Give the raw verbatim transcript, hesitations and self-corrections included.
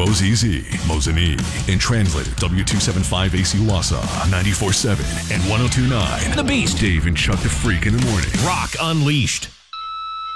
Mozizi, Mozini, and translated W two seventy-five A C Wassa, ninety-four point seven and one oh two point nine. The Beast. Dave and Chuck the Freak in the morning. Rock Unleashed.